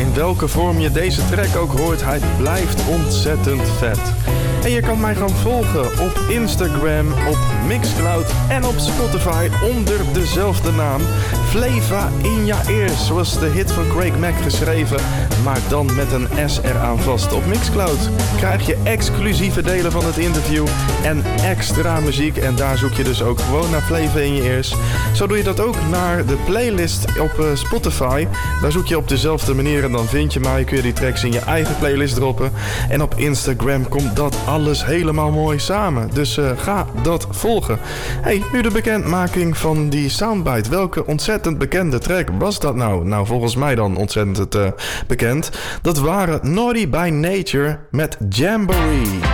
in welke vorm je deze track ook hoort, hij blijft ontzettend vet. En je kan mij gaan volgen op Instagram, op Mixcloud en op Spotify onder dezelfde naam. Flava in ya ears, zoals de hit van Craig Mack geschreven, maar dan met een S eraan vast. Op Mixcloud krijg je exclusieve delen van het interview en extra muziek. En daar zoek je dus ook gewoon naar Flava in ya ears. Zo doe je dat ook naar de playlist op Spotify. Daar zoek je op dezelfde manier en dan vind je mij. Kun je die tracks in je eigen playlist droppen. En op Instagram komt dat alles helemaal mooi samen. Dus ga dat volgen. Hey, nu de bekendmaking van die soundbite. Welke ontzettend bekende track was dat nou? Nou, volgens mij dan ontzettend bekend. Dat waren Naughty by Nature met Jamboree.